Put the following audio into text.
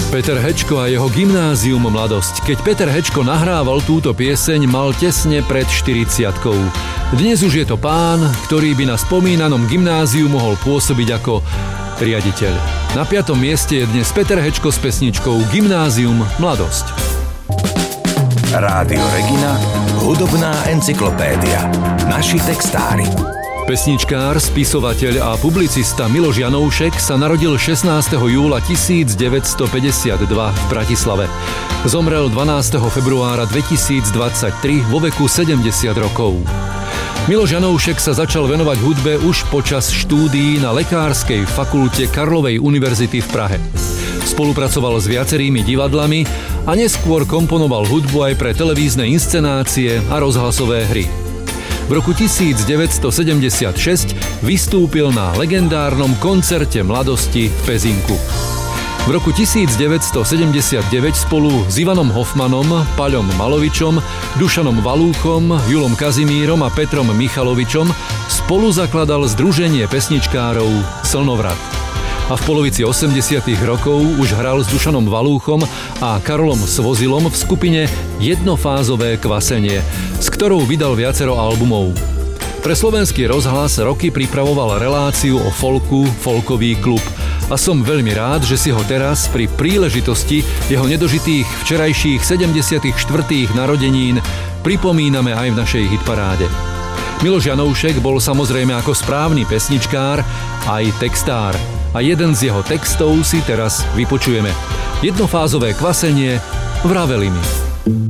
Peter Hečko a jeho Gymnázium Mladosť. Keď Peter Hečko nahrával túto pieseň, mal tesne pred 40-kou. Dnes už je to pán, ktorý by na spomínanom gymnáziu mohol pôsobiť ako riaditeľ. Na 5. mieste je dnes Peter Hečko s pesničkou Gymnázium Mladosť. Rádio Regina, hudobná encyklopédia. Naši textári. Pesničkár, spisovateľ a publicista Miloš Janoušek sa narodil 16. júla 1952 v Bratislave. Zomrel 12. februára 2023 vo veku 70 rokov. Miloš Janoušek sa začal venovať hudbe už počas štúdií na Lekárskej fakulte Karlovej univerzity v Prahe. Spolupracoval s viacerými divadlami a neskôr komponoval hudbu aj pre televízne inscenácie a rozhlasové hry. V roku 1976 vystúpil na legendárnom koncerte mladosti v Pezinku. V roku 1979 spolu s Ivanom Hofmanom, Paľom Malovičom, Dušanom Valúchom, Julom Kazimírom a Petrom Michalovičom spolu zakladal združenie pesničkárov Slnovrat. A v polovici 80. rokov už hral s Dušanom Valúchom a Karolom Svozilom v skupine Jednofázové kvasenie, s ktorou vydal viacero albumov. Pre Slovenský rozhlas roky pripravoval reláciu o folku Folkový klub a som veľmi rád, že si ho teraz pri príležitosti jeho nedožitých včerajších 74. narodenín pripomíname aj v našej hitparáde. Miloš Janoušek bol samozrejme ako správny pesničkár aj textár. A jeden z jeho textov si teraz vypočujeme. Jednofázové kvasenie, Vraveli mi.